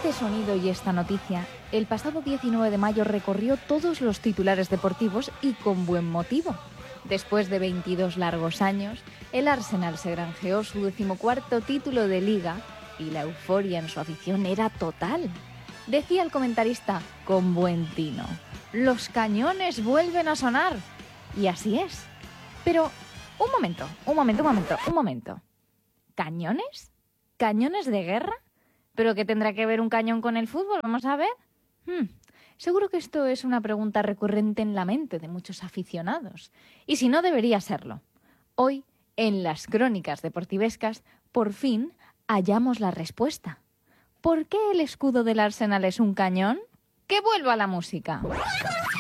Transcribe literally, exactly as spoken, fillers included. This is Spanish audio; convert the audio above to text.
este sonido y esta noticia, el pasado diecinueve de mayo recorrió todos los titulares deportivos y con buen motivo. Después de veintidós largos años, el Arsenal se granjeó su decimocuarto título de Liga y la euforia en su afición era total. Decía el comentarista con buen tino: «Los cañones vuelven a sonar». Y así es. Pero, un momento, un momento, un momento, un momento. ¿Cañones? ¿Cañones de guerra? ¿Pero qué tendrá que ver un cañón con el fútbol? Vamos a ver. Hmm. Seguro que esto es una pregunta recurrente en la mente de muchos aficionados. Y si no, debería serlo. Hoy, en las crónicas deportivescas, por fin hallamos la respuesta. ¿Por qué el escudo del Arsenal es un cañón? ¡Que vuelva la música!